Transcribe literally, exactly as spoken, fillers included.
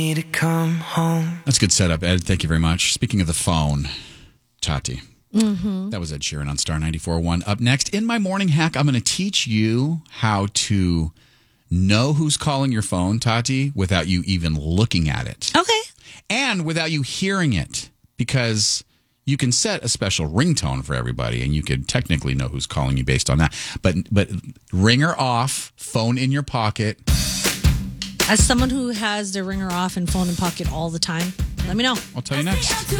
Need to come home. That's a good setup, Ed. Thank you very much. Speaking of the phone, Tati. Mm-hmm. That was Ed Sheeran on Star ninety-four point one. Up next, in my morning hack, I'm going to teach you how to know who's calling your phone, Tati, without you even looking at it. Okay. And without you hearing it, because you can set a special ringtone for everybody, and you could technically know who's calling you based on that. But but ringer off, phone in your pocket. As someone who has their ringer off and phone in pocket all the time, let me know. I'll tell you next.